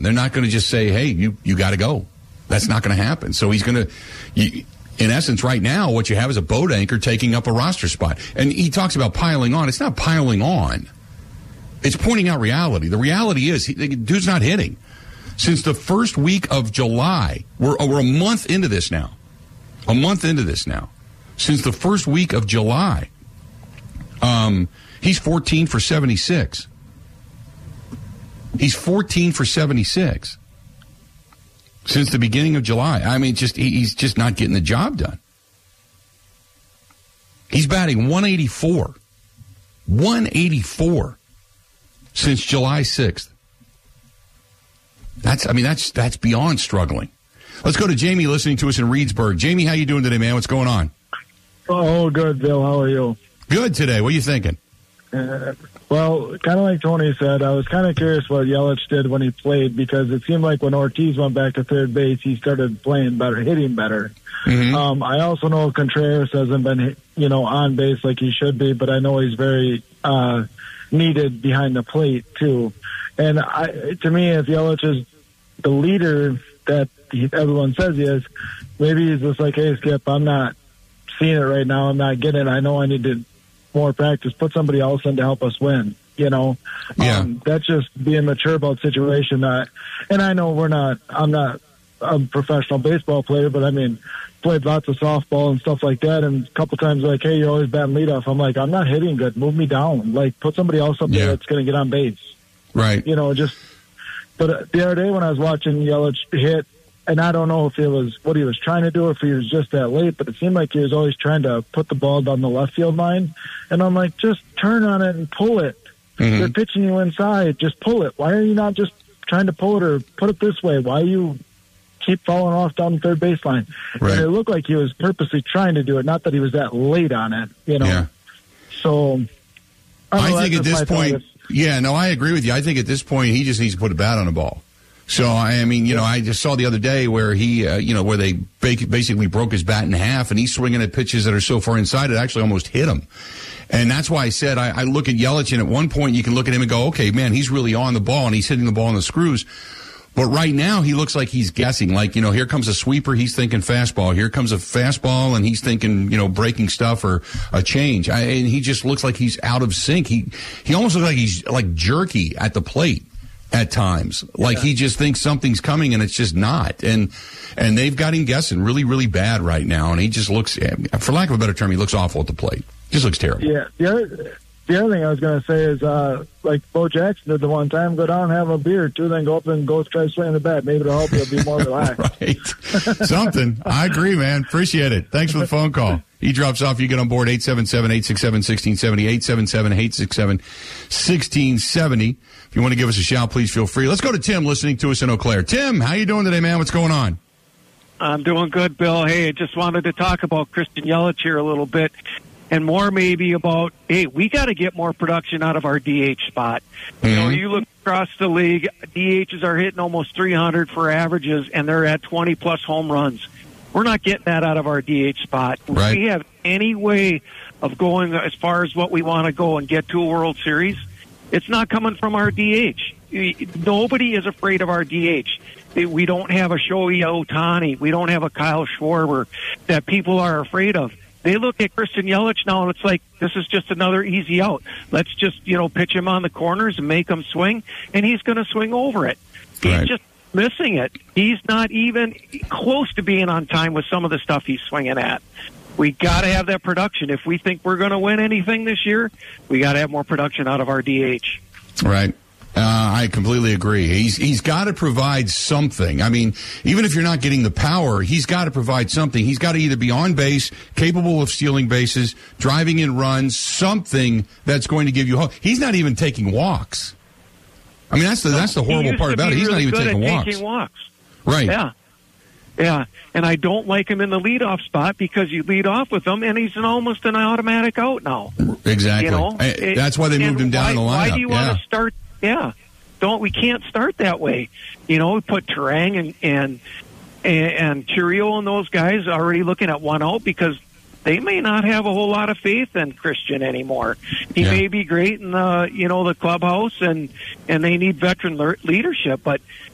him. They're not going to just say, hey, you got to go. That's not going to happen. So he's going to, in essence, right now, what you have is a boat anchor taking up a roster spot. And he talks about piling on. It's not piling on. It's pointing out reality. The reality is, the dude's not hitting. Since the first week of July, we're a month into this now. Since the first week of July, he's 14 for 76. He's 14 for 76 since the beginning of July. I mean, he's just not getting the job done. He's batting 184. 184 since July 6th. That's beyond struggling. Let's go to Jamie listening to us in Reedsburg. Jamie, how you doing today, man? What's going on? Oh, good, Bill. How are you? Good today. What are you thinking? Well, kind of like Tony said, I was kind of curious what Yelich did when he played, because it seemed like when Ortiz went back to third base, he started playing better, hitting better. Mm-hmm. I also know Contreras hasn't been, on base like he should be, but I know he's very needed behind the plate too. And to me, if Yelich is the leader that everyone says he is, maybe he's just like, hey, Skip, I'm not seeing it right now. I'm not getting it. I know I need to more practice. Put somebody else in to help us win. Yeah. That's just being mature about the situation. And I know I'm not a professional baseball player, but I mean, played lots of softball and stuff like that. And a couple times, like, hey, you're always batting leadoff. I'm like, I'm not hitting good. Move me down. Like, put somebody else up there that's going to get on base. Right. But the other day when I was watching Yelich hit, and I don't know if it was what he was trying to do or if he was just that late, but it seemed like he was always trying to put the ball down the left field line. And I'm like, just turn on it and pull it. Mm-hmm. They're pitching you inside. Just pull it. Why are you not just trying to pull it or put it this way? Why you keep falling off down the third baseline? Right. And it looked like he was purposely trying to do it, not that he was that late on it, Yeah. So I think at this point, I agree with you. I think at this point, he just needs to put a bat on the ball. So, I mean, I just saw the other day where he, where they basically broke his bat in half, and he's swinging at pitches that are so far inside it actually almost hit him. And that's why I said I look at Yelich, and at one point you can look at him and go, okay, man, he's really on the ball, and he's hitting the ball on the screws. But right now, he looks like he's guessing. Like, here comes a sweeper, he's thinking fastball. Here comes a fastball, and he's thinking, breaking stuff or a change. And he just looks like he's out of sync. He almost looks like he's like jerky at the plate at times. Like he just thinks something's coming, and it's just not. And they've got him guessing really, really bad right now. And he just looks, for lack of a better term, he looks awful at the plate. Just looks terrible. Yeah. The other thing I was going to say is, like Bo Jackson did the one time, go down and have a beer, too, then go up and go try swinging the bat. Maybe it'll help you be more relaxed. Right. Something. I agree, man. Appreciate it. Thanks for the phone call. He drops off. You get on board 877-867-1670, 877-867-1670. If you want to give us a shout, please feel free. Let's go to Tim listening to us in Eau Claire. Tim, how you doing today, man? What's going on? I'm doing good, Bill. Hey, I just wanted to talk about Christian Yelich here a little bit. And more maybe about, hey, we got to get more production out of our DH spot. Mm-hmm. You look across the league, DHs are hitting almost 300 for averages, and they're at 20-plus home runs. We're not getting that out of our DH spot. Right. If we have any way of going as far as what we want to go and get to a World Series, it's not coming from our DH. Nobody is afraid of our DH. We don't have a Shohei Ohtani. We don't have a Kyle Schwarber that people are afraid of. They look at Christian Yelich now, and it's like, this is just another easy out. Let's just, pitch him on the corners and make him swing, and he's going to swing over it. He's just missing it. He's not even close to being on time with some of the stuff he's swinging at. We got to have that production. If we think we're going to win anything this year, we got to have more production out of our DH. Right. I completely agree. He's got to provide something. I mean, even if you're not getting the power, he's got to provide something. He's got to either be on base, capable of stealing bases, driving in runs, something that's going to give you hope. He's not even taking walks. I mean, that's the horrible part about it. He's not even taking walks. Right. Yeah. And I don't like him in the leadoff spot because you lead off with him, and he's almost an automatic out now. Exactly. That's why they moved him down in the lineup. Why do you want to start? Yeah. We can't start that way. We put Terang and Chiriot and those guys already looking at one out because they may not have a whole lot of faith in Christian anymore. He may be great in the clubhouse and they need veteran leadership, but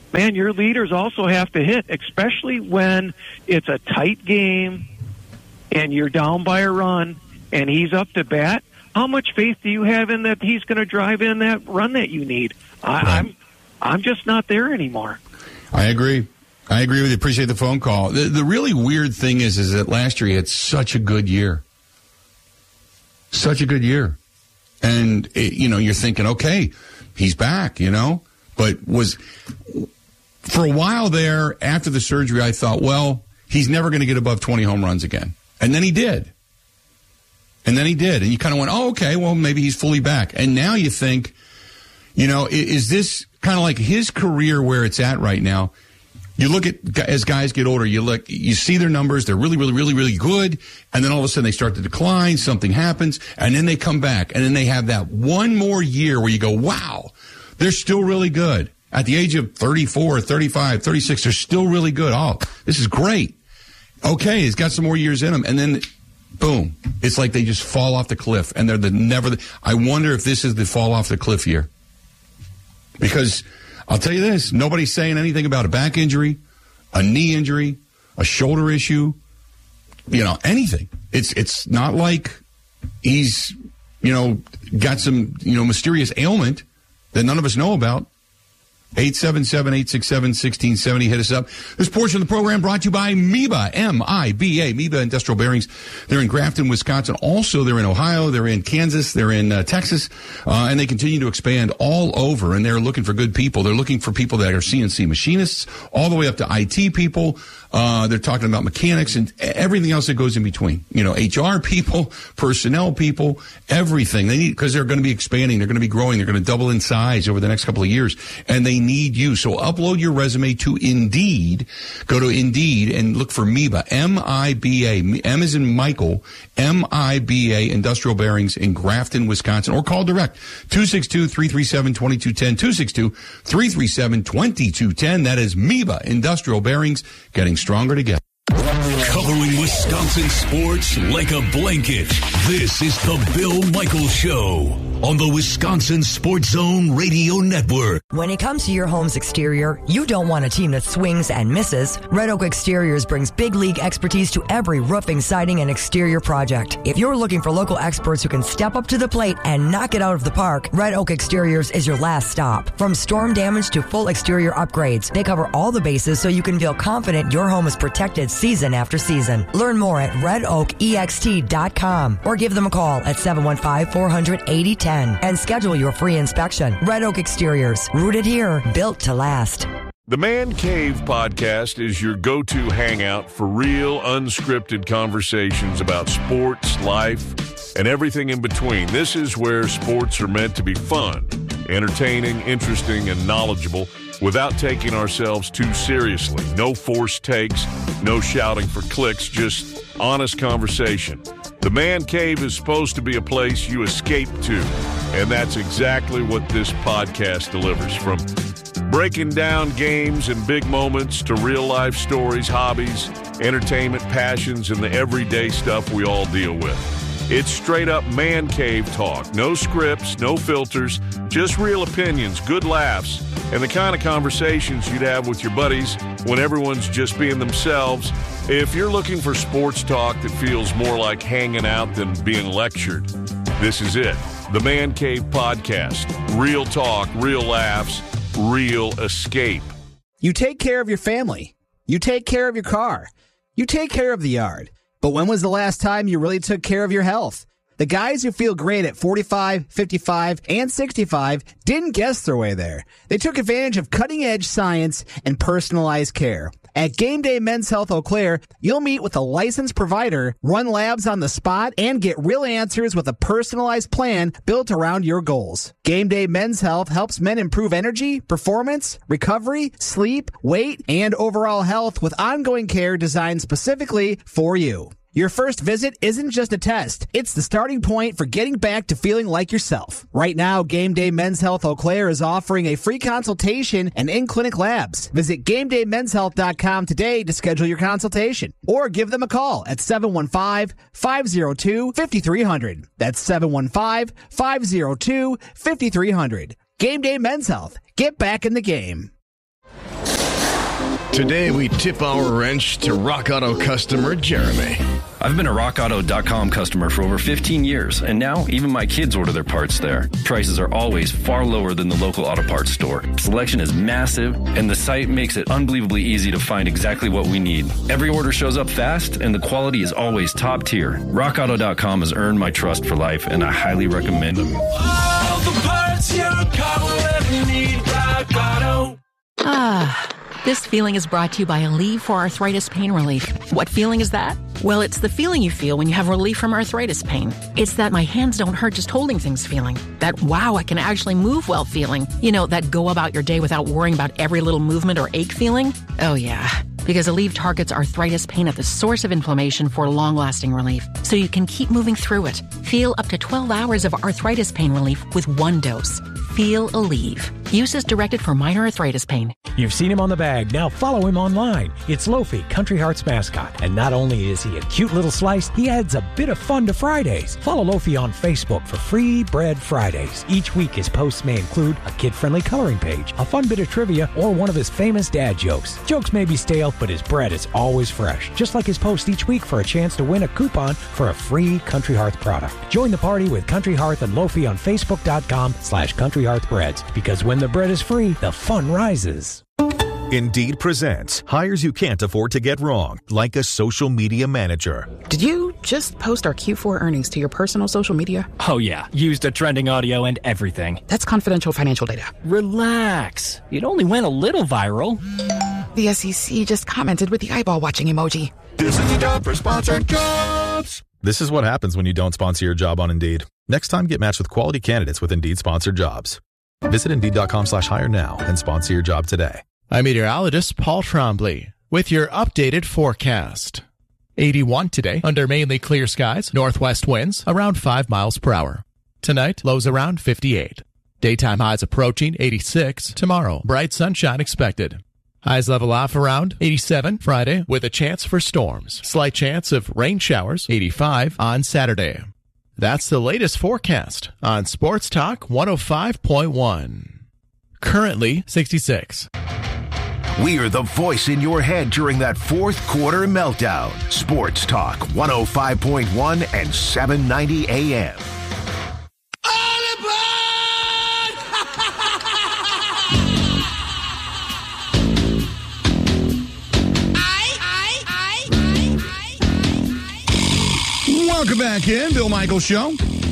man, your leaders also have to hit, especially when it's a tight game and you're down by a run and he's up to bat. How much faith do you have in that he's going to drive in that run that you need? I'm just not there anymore. I agree with you. Appreciate the phone call. The really weird thing is that last year he had such a good year. Such a good year. And, you're thinking, okay, he's back, But for a while there, after the surgery, I thought, well, he's never going to get above 20 home runs again. And then he did. And you kind of went, oh, okay, well, maybe he's fully back. And now you think, is this kind of like his career where it's at right now? You look at, as guys get older, you see their numbers, they're really, really, really, really good, and then all of a sudden they start to decline, something happens, and then they come back, and then they have that one more year where you go, wow, they're still really good. At the age of 34, 35, 36, they're still really good. Oh, this is great. Okay, he's got some more years in him, and then boom, it's like they just fall off the cliff, and they're I wonder if this is the fall off the cliff year. Because I'll tell you this, nobody's saying anything about a back injury, a knee injury, a shoulder issue, anything. It's not like he's, got some, mysterious ailment that none of us know about. 877-867-1670. Hit us up. This portion of the program brought to you by MEBA, M-I-B-A, MEBA Industrial Bearings. They're in Grafton, Wisconsin. Also, they're in Ohio. They're in Kansas. They're in Texas. And they continue to expand all over. And they're looking for good people. They're looking for people that are CNC machinists, all the way up to IT people. They're talking about mechanics and everything else that goes in between. HR people, personnel people, everything. They need, because they're going to be expanding. They're going to be growing. They're going to double in size over the next couple of years. And they need you. So upload your resume to Indeed. Go to Indeed and look for MEBA, M-I-B-A. M as in Michael, M-I-B-A Industrial Bearings in Grafton, Wisconsin. Or call direct, 262-337-2210, 262-337-2210. That is MEBA Industrial Bearings, getting stronger together. Covering Wisconsin sports like a blanket. This is the Bill Michaels Show on the Wisconsin Sports Zone Radio Network. When it comes to your home's exterior, you don't want a team that swings and misses. Red Oak Exteriors brings big league expertise to every roofing, siding, and exterior project. If you're looking for local experts who can step up to the plate and knock it out of the park, Red Oak Exteriors is your last stop. From storm damage to full exterior upgrades, they cover all the bases so you can feel confident your home is protected season after season. Learn more at redoakext.com or give them a call at 715-400-8010 and schedule your free inspection. Red Oak Exteriors, rooted here, built to last. The Man Cave podcast is your go-to hangout for real, unscripted conversations about sports, life, and everything in between. This is where sports are meant to be fun, entertaining, interesting, and knowledgeable without taking ourselves too seriously. No forced takes, no shouting for clicks, just honest conversation. The Man Cave is supposed to be a place you escape to, and that's exactly what this podcast delivers. From breaking down games and big moments to real-life stories, hobbies, entertainment, passions, and the everyday stuff we all deal with. It's straight-up Man Cave talk. No scripts, no filters, just real opinions, good laughs, and the kind of conversations you'd have with your buddies when everyone's just being themselves. If you're looking for sports talk that feels more like hanging out than being lectured, this is it. The Man Cave Podcast. Real talk, real laughs, real escape. You take care of your family. You take care of your car. You take care of the yard. But when was the last time you really took care of your health? The guys who feel great at 45, 55, and 65 didn't guess their way there. They took advantage of cutting-edge science and personalized care. At Game Day Men's Health Eau Claire, you'll meet with a licensed provider, run labs on the spot, and get real answers with a personalized plan built around your goals. Game Day Men's Health helps men improve energy, performance, recovery, sleep, weight, and overall health with ongoing care designed specifically for you. Your first visit isn't just a test. It's the starting point for getting back to feeling like yourself. Right now, Game Day Men's Health Eau Claire is offering a free consultation and in-clinic labs. Visit GameDayMen'sHealth.com today to schedule your consultation. Or give them a call at 715-502-5300. That's 715-502-5300. Game Day Men's Health. Get back in the game. Today, we tip our wrench to Rock Auto customer Jeremy. I've been a RockAuto.com customer for over 15 years, and now even my kids order their parts there. Prices are always far lower than the local auto parts store. Selection is massive, and the site makes it unbelievably easy to find exactly what we need. Every order shows up fast, and the quality is always top tier. RockAuto.com has earned my trust for life, and I highly recommend them. All the parts your car will ever need, Rock Auto. This feeling is brought to you by Aleve for arthritis pain relief. What feeling is that? Well, it's the feeling you feel when you have relief from arthritis pain. It's that my hands don't hurt just holding things feeling. That wow, I can actually move well feeling. You know, that go about your day without worrying about every little movement or ache feeling. Oh yeah, because Aleve targets arthritis pain at the source of inflammation for long-lasting relief, so you can keep moving through it. Feel up to 12 hours of arthritis pain relief with one dose. Feel Aleve. Use is directed for minor arthritis pain. You've seen him on the bag. Now follow him online. It's Lofi, Country Heart's mascot. And not only is he a cute little slice, he adds a bit of fun to Fridays. Follow Lofi on Facebook for Free Bread Fridays. Each week his posts may include a kid-friendly coloring page, a fun bit of trivia, or one of his famous dad jokes. Jokes may be stale, but his bread is always fresh. Just like his post each week for a chance to win a coupon for a free Country Hearth product. Join the party with Country Hearth and Lofi on Facebook.com/CountryHearthBreads. Because when the bread is free, the fun rises. Indeed presents hires you can't afford to get wrong, like a social media manager. Did you just post our Q4 earnings to your personal social media? Oh yeah, used a trending audio and everything. That's confidential financial data. Relax. It only went a little viral. The SEC just commented with the eyeball watching emoji. This is the job for sponsored jobs. This is what happens when you don't sponsor your job on Indeed. Next time, get matched with quality candidates with Indeed sponsored jobs. Visit Indeed.com/hire now and sponsor your job today. I'm meteorologist Paul Trombley with your updated forecast. 81 today under mainly clear skies, northwest winds around 5 miles per hour. Tonight, lows around 58. Daytime highs approaching 86. Tomorrow, bright sunshine expected. Highs level off around 87 Friday with a chance for storms. Slight chance of rain showers, 85 on Saturday. That's the latest forecast on Sports Talk 105.1. Currently 66. We are the voice in your head during that fourth quarter meltdown. Sports Talk 105.1 and 790 AM. Welcome back in, Bill Michaels Show.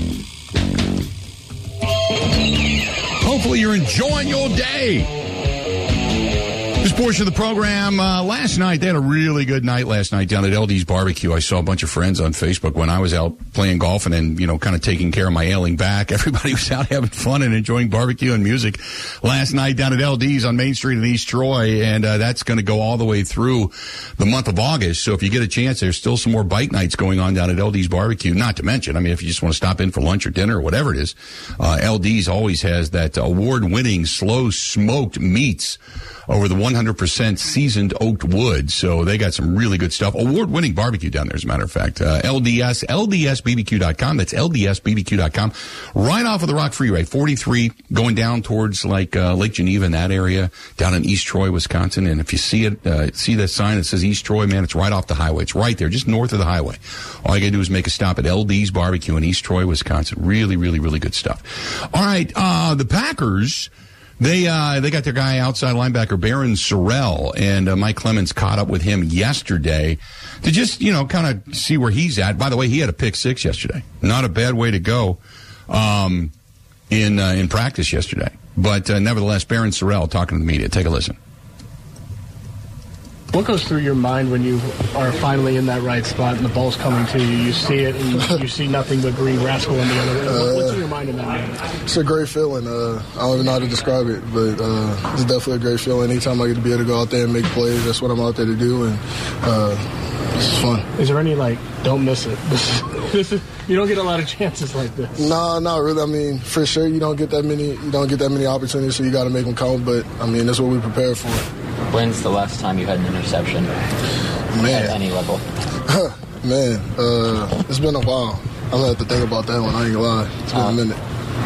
Hopefully you're enjoying your day. This portion of the program, last night, they had a really good night last night down at LD's Barbecue. I saw a bunch of friends on Facebook when I was out playing golf and then, kind of taking care of my ailing back. Everybody was out having fun and enjoying barbecue and music last night down at LD's on Main Street in East Troy, and that's going to go all the way through the month of August. So if you get a chance, there's still some more bike nights going on down at LD's Barbecue. Not to mention, if you just want to stop in for lunch or dinner or whatever it is, LD's always has that award-winning slow smoked meats over the 100% seasoned oaked wood. So they got some really good stuff. Award-winning barbecue down there, as a matter of fact. LDSBBQ.com. That's LDSBBQ.com. Right off of the Rock Freeway, 43, going down towards Lake Geneva in that area, down in East Troy, Wisconsin. And if you see it, see that sign that says East Troy, man, it's right off the highway. It's right there, just north of the highway. All you gotta do is make a stop at LD's Barbecue in East Troy, Wisconsin. Really, really, really good stuff. All right, the Packers, They got their guy outside linebacker Barron Sorrell, and Mike Clemens caught up with him yesterday to just, kind of see where he's at. By the way, he had a pick six yesterday. Not a bad way to go in practice yesterday. But nevertheless, Barron Sorrell talking to the media. Take a listen. What goes through your mind when you are finally in that right spot and the ball's coming to you? You see it and you see nothing but green grass going the other way. What's in your mind in that moment? It's a great feeling. I don't even know how to describe it, but it's definitely a great feeling. Anytime I get to be able to go out there and make plays, that's what I'm out there to do, and it's fun. Is there any, don't miss it? You don't get a lot of chances like this. No, not really. For sure, you don't get that many opportunities, so you got to make them count, but, that's what we prepare for. When's the last time you had an interception at any level? Man, it's been a while. I'm going to have to think about that one. I ain't gonna lie. It's been a minute.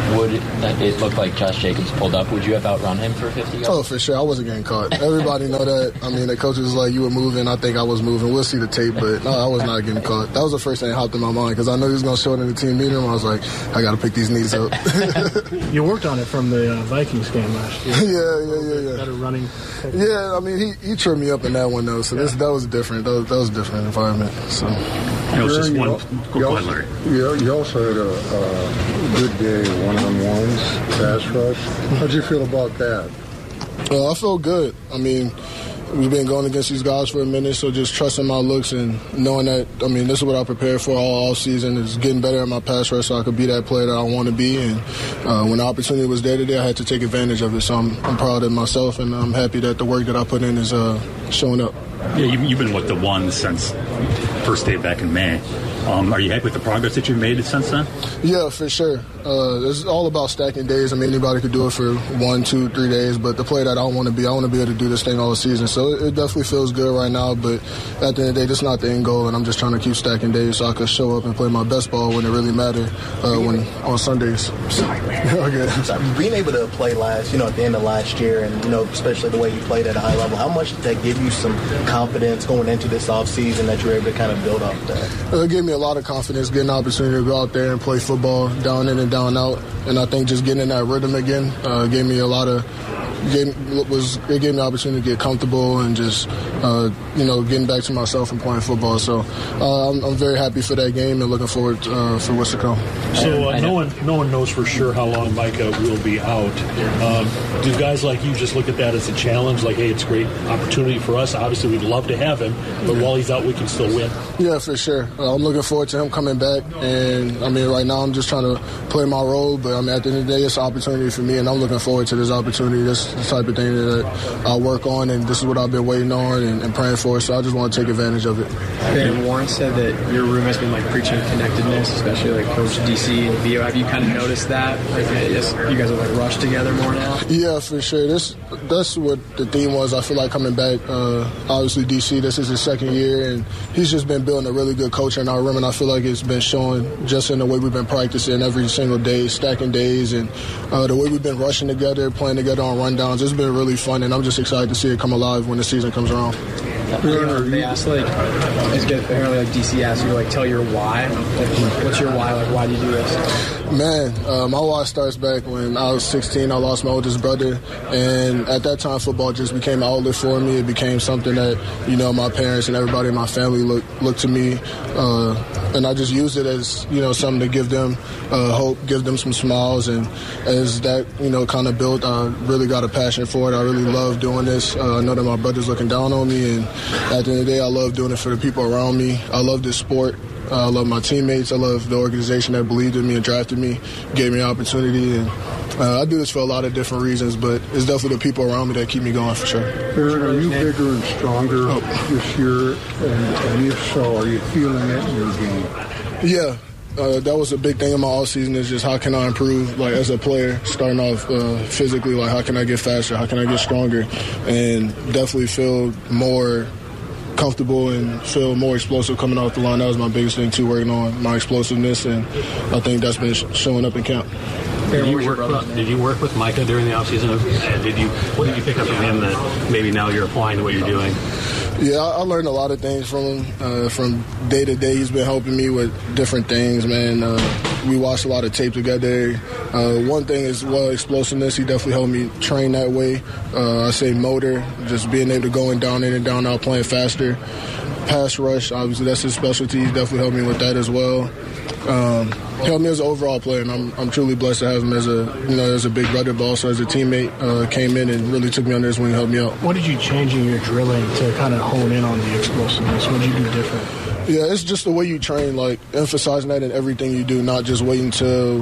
it looked like Josh Jacobs pulled up. Would you have outrun him for 50 yards? Oh, for sure. I wasn't getting caught. Everybody know that. I mean, the coach was like, you were moving. I think I was moving. We'll see the tape, but no, I was not getting caught. That was the first thing that hopped in my mind because I knew he was going to show it in the team meeting room. I was like, I got to pick these knees up. You worked on it from the Vikings game last year. Yeah. Better running. Yeah, I mean, he tripped me up in that one, though, so that was different. That was a different environment. So. It was just one. Go ahead, Larry. You also had a good day, one-on-ones, pass rush. How'd you feel about that? I felt good. I mean, we've been going against these guys for a minute, so just trusting my looks and knowing that, I mean, this is what I prepared for all season, is getting better at my pass rush so I could be that player that I want to be. And when the opportunity was there today, I had to take advantage of it. So I'm proud of myself, and I'm happy that the work that I put in is showing up. Yeah, you've been with the one since first day back in May. Are you happy with the progress that you've made since then? Yeah, for sure. It's all about stacking days. I mean, anybody could do it for 1, 2, 3 days, but the player that I want to be able to do this thing all season. So it definitely feels good right now, but at the end of the day, that's not the end goal, and I'm just trying to keep stacking days so I can show up and play my best ball when it really matters on Sundays. Sorry, man. Okay. Sorry. Being able to play at the end of last year, and, especially the way you played at a high level, how much did that give you some confidence going into this offseason that you're able to kind of build up that? It gave me a lot of confidence, getting the opportunity to go out there and play football down in and down out. And I think just getting in that rhythm again gave me it gave me the opportunity to get comfortable and just, getting back to myself and playing football. So I'm very happy for that game and looking forward for what's to come. So no one knows for sure how long Micah will be out. Do guys like you just look at that as a challenge? Like, hey, it's a great opportunity for us. Obviously, we'd love to have him, but while he's out, we can still win. Yeah, for sure. I'm looking forward to him coming back. And, I mean, right now I'm just trying to play my role. But, I mean, at the end of the day, it's an opportunity for me, and I'm looking forward to this opportunity. This is the type of thing that I work on, and this is what I've been waiting on and praying for. So I just want to take advantage of it. Ben Warren said that your room has been preaching connectedness, especially Coach DC and Vio. Have you kind of noticed that? You guys are rushed together more now? Yeah, for sure. That's what the theme was. I feel like coming back, obviously DC, this is his second year, and he's just been building a really good culture in our room, and I feel like it's been showing just in the way we've been practicing every single day, stacking days, and the way we've been rushing together, playing together on rundowns. It's been really fun, and I'm just excited to see it come alive when the season comes around. They asked, apparently DC asked you, tell your why. What's your why? Why do you do this? Man, my why starts back when I was 16. I lost my oldest brother, and at that time, football just became an outlet for me. It became something that, my parents and everybody in my family looked to me, and I just used it as, something to give them hope, give them some smiles, and as that, kind of built, I really got a passion for it. I really love doing this. I know that my brother's looking down on me, and at the end of the day, I love doing it for the people around me. I love this sport. I love my teammates. I love the organization that believed in me and drafted me, gave me an opportunity. And I do this for a lot of different reasons, but it's definitely the people around me that keep me going for sure. Aaron, are you bigger and stronger this year? And if so, are you feeling it in your game? Yeah. That was a big thing in my offseason is just how can I improve, as a player, starting off physically, how can I get faster, how can I get stronger, and definitely feel more comfortable and feel more explosive coming off the line. That was my biggest thing, too, working on my explosiveness, and I think that's been showing up in camp. Did you work with Micah during the offseason? What did you pick up from him that maybe now you're applying to what you're doing? Yeah, I learned a lot of things from him. From day to day, he's been helping me with different things, man. We watched a lot of tape together. One thing is, explosiveness. He definitely helped me train that way. I say motor, just being able to go in and down out, playing faster. Pass rush, obviously, that's his specialty. He definitely helped me with that as well. Helped me as an overall player, and I'm truly blessed to have him as a big brother, but also as a teammate. Came in and really took me under his wing and helped me out. What did you change in your drilling to kind of hone in on the explosiveness? What did you do different? Yeah, it's just the way you train, emphasizing that in everything you do, not just waiting till,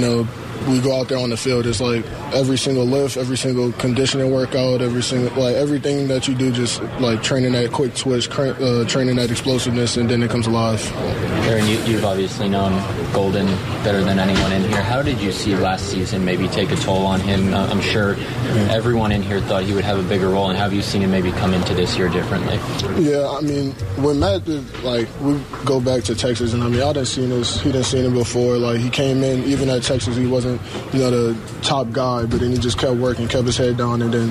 we go out there on the field. It's every single lift, every single conditioning workout, everything that you do, just training that quick twitch, training that explosiveness, and then it comes alive. Aaron, you've obviously known Golden better than anyone in here. How did you see last season maybe take a toll on him? I'm sure everyone in here thought he would have a bigger role, and have you seen him maybe come into this year differently? Yeah, I mean, when Matt did, we go back to Texas, and I mean, I didn't see this. He didn't see him before. Like, he came in, even at Texas, he wasn't, the top guy, but then he just kept working, kept his head down, and then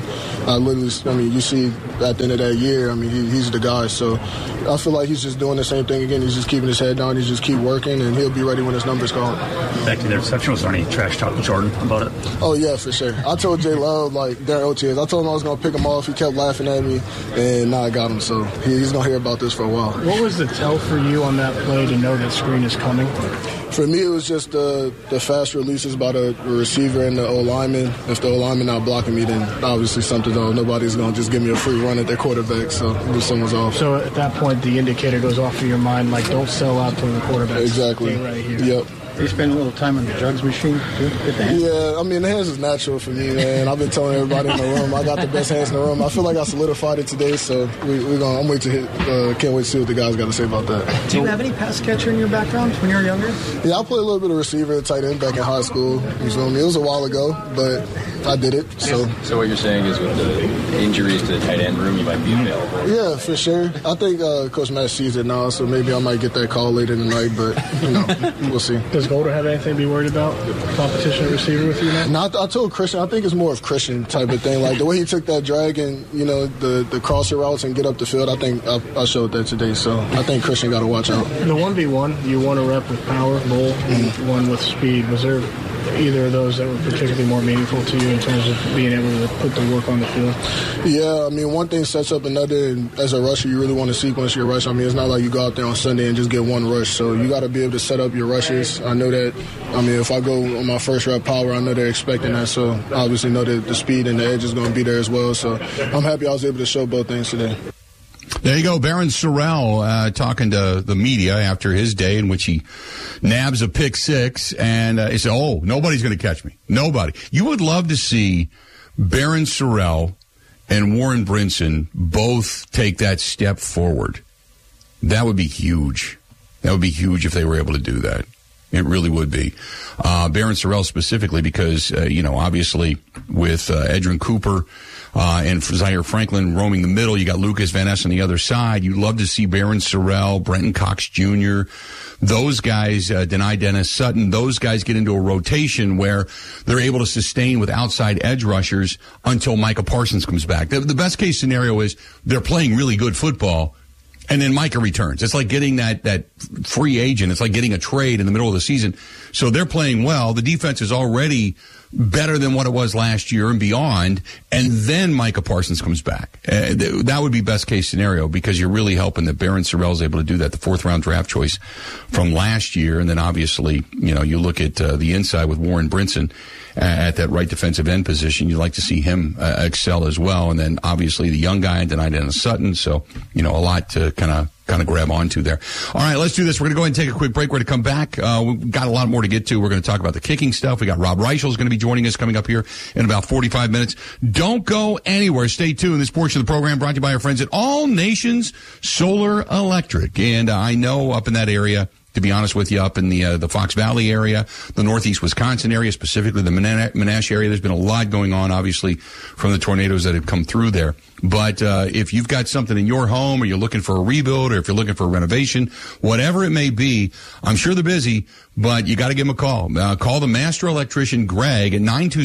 you see at the end of that year, I mean, he's the guy. So I feel like he's just doing the same thing again. He's just keeping his head down. He's just keep working, and he'll be ready when his number's called. Back to the reception, was there any trash talk with Jordan about it? Oh, yeah, for sure. I told J. Love, during OTAs, I told him I was going to pick him off. He kept laughing at me, and now I got him. So he's going to hear about this for a while. What was the tell for you on that play to know that screen is coming? For me, it was just the fast releases by the receiver and the O-lineman. If the O-lineman not blocking me, then obviously something's off. Nobody's going to just give me a free run at their quarterback, so someone's off. So at that point, the indicator goes off of your mind, don't sell out to the quarterback. Exactly. Right here. Yep. You spend a little time on the drugs machine, too? Yeah, I mean, the hands is natural for me, man. I've been telling everybody in the room, I got the best hands in the room. I feel like I solidified it today, so I'm waiting to hit. Can't wait to see what the guys got to say about that. Do you have any pass catcher in your background when you were younger? Yeah, I played a little bit of receiver, tight end back in high school. You feel me? It was a while ago, but I did it. So what you're saying is with the injuries to the tight end room, you might be available? Yeah, for sure. I think Coach Matt sees it now, so maybe I might get that call later tonight, but, we'll see. Does Golden have anything to be worried about? Competition at receiver with you now? No, I told Christian, I think it's more of Christian type of thing. Like the way he took that drag and, the crosser routes and get up the field, I think I showed that today. So I think Christian got to watch out. The 1v1, you won a rep with power, Bull, and one with speed. Was there either of those that were particularly more meaningful to you in terms of being able to put the work on the field? Yeah, I mean, one thing sets up another, and as a rusher, you really want to sequence your rush. I mean, it's not like you go out there on Sunday and just get one rush, so you got to be able to set up your rushes. I know that, if I go on my first rep power, I know they're expecting that, so I obviously know that the speed and the edge is going to be there as well, so I'm happy I was able to show both things today. There you go, Barron Sorrell talking to the media after his day in which he nabs a pick six, and he said, nobody's going to catch me. Nobody. You would love to see Barron Sorrell and Warren Brinson both take that step forward. That would be huge. That would be huge if they were able to do that. It really would be. Barron Sorrell specifically because, obviously with Edgerrin Cooper and Zaire Franklin roaming the middle, you got Lucas Van Ness on the other side. You'd love to see Barron Sorrell, Brenton Cox Jr., those guys, Denai Dennis Sutton, those guys get into a rotation where they're able to sustain with outside edge rushers until Micah Parsons comes back. The best case scenario is they're playing really good football, and then Micah returns. It's like getting that free agent. It's like getting a trade in the middle of the season. So they're playing well. The defense is already better than what it was last year and beyond, and then Micah Parsons comes back. That would be best case scenario because you're really helping that Barron Sorrell is able to do that, the fourth-round draft choice from last year. And then obviously, you look at the inside with Warren Brinson at that right defensive end position. You'd like to see him excel as well. And then obviously the young guy, Denai Dennis Sutton. So, a lot to kind of grab onto there. All right, let's do this. We're going to go ahead and take a quick break. We're going to come back. We've got a lot more to get to. We're going to talk about the kicking stuff. We got Rob Reichel is going to be joining us coming up here in about 45 minutes. Don't go anywhere. Stay tuned. This portion of the program brought to you by our friends at All Nations Solar Electric. And I know up in that area, to be honest with you, up in the Fox Valley area, the northeast Wisconsin area, specifically the Menasha area, there's been a lot going on, obviously, from the tornadoes that have come through there. But if you've got something in your home or you're looking for a rebuild or if you're looking for a renovation, whatever it may be, I'm sure they're busy, but you got to give them a call. Call the master electrician, Greg, at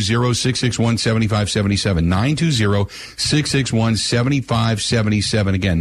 920-661-7577. 920-661-7577. Again,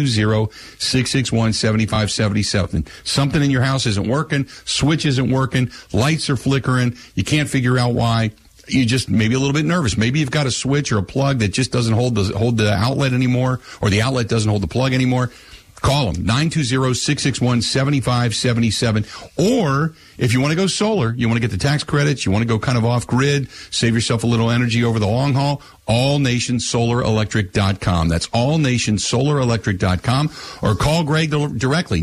920-661-7577. Something in your house isn't working, switch isn't working, lights are flickering, you can't figure out why. You just maybe a little bit nervous. Maybe you've got a switch or a plug that just doesn't hold the outlet anymore, or the outlet doesn't hold the plug anymore. Call them, 920-661-7577. Or if you want to go solar, you want to get the tax credits, you want to go kind of off-grid, save yourself a little energy over the long haul, allnationsolarelectric.com. That's allnationsolarelectric.com. Or call Greg directly,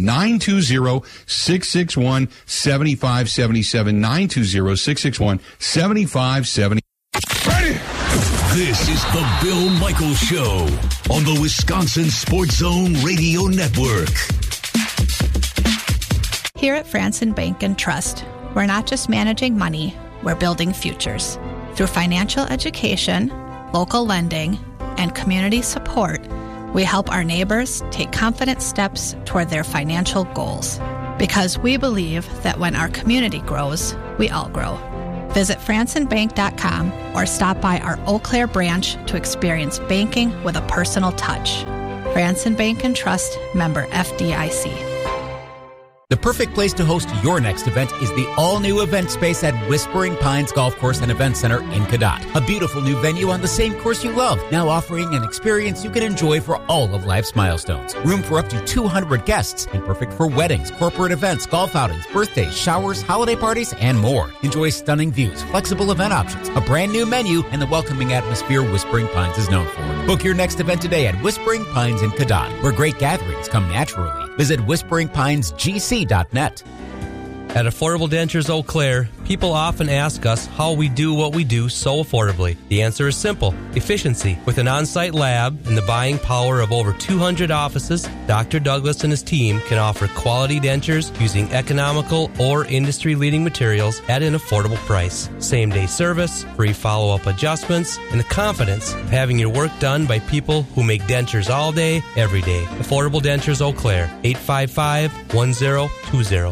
920-661-7577, 920-661-7577. Ready? This is the Bill Michaels Show on the Wisconsin Sports Zone Radio Network. Here at Franson Bank and Trust, we're not just managing money, we're building futures. Through financial education, local lending, and community support, we help our neighbors take confident steps toward their financial goals. Because we believe that when our community grows, we all grow. Visit FransonBank.com or stop by our Eau Claire branch to experience banking with a personal touch. Franson Bank and Trust, member FDIC. The perfect place to host your next event is the all-new event space at Whispering Pines Golf Course and Event Center in Cadott. A beautiful new venue on the same course you love, now offering an experience you can enjoy for all of life's milestones. Room for up to 200 guests and perfect for weddings, corporate events, golf outings, birthdays, showers, holiday parties, and more. Enjoy stunning views, flexible event options, a brand new menu, and the welcoming atmosphere Whispering Pines is known for. Book your next event today at Whispering Pines in Cadott, where great gatherings come naturally. Visit WhisperingPinesGC.net. At Affordable Dentures Eau Claire, people often ask us how we do what we do so affordably. The answer is simple: efficiency. With an on-site lab and the buying power of over 200 offices, Dr. Douglas and his team can offer quality dentures using economical or industry-leading materials at an affordable price. Same-day service, free follow-up adjustments, and the confidence of having your work done by people who make dentures all day, every day. Affordable Dentures Eau Claire, 855-1020.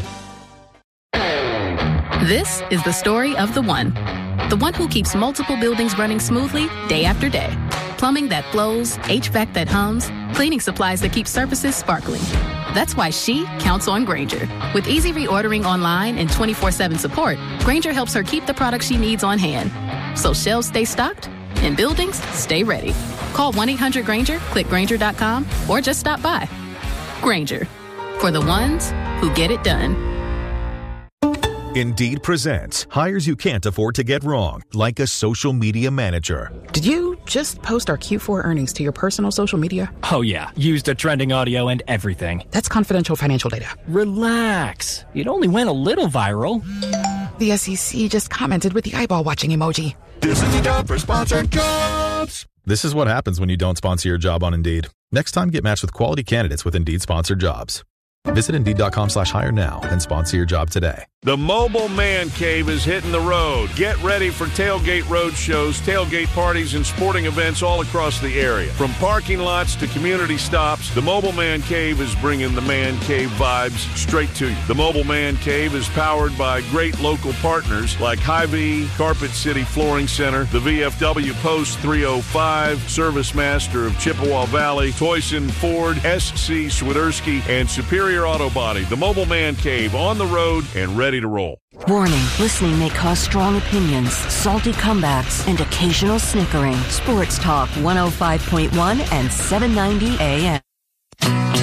This is the story of the one who keeps multiple buildings running smoothly day after day. Plumbing that flows, HVAC that hums, cleaning supplies that keep surfaces sparkling. That's why she counts on Grainger. With easy reordering online and 24/7 support, Grainger helps her keep the products she needs on hand. So shelves stay stocked and buildings stay ready. Call 1-800-GRAINGER, click Grainger.com, or just stop by. Grainger, for the ones who get it done. Indeed presents hires you can't afford to get wrong, like a social media manager. Did you just post our Q4 earnings to your personal social media? Oh, yeah. Used a trending audio and everything. That's confidential financial data. Relax. It only went a little viral. The SEC just commented with the eyeball watching emoji. This is the job for sponsored jobs. This is what happens when you don't sponsor your job on Indeed. Next time, get matched with quality candidates with Indeed sponsored jobs. Visit Indeed.com/hire now and sponsor your job today. The Mobile Man Cave is hitting the road. Get ready for tailgate road shows, tailgate parties, and sporting events all across the area. From parking lots to community stops, the Mobile Man Cave is bringing the Man Cave vibes straight to you. The Mobile Man Cave is powered by great local partners like Hy-Vee, Carpet City Flooring Center, the VFW Post 305, Service Master of Chippewa Valley, Toyson Ford, SC Swiderski, and Superior Auto Body. The Mobile Man Cave on the road and ready to roll. Warning, listening may cause strong opinions, salty comebacks, and occasional snickering. Sports Talk 105.1 and 790 AM.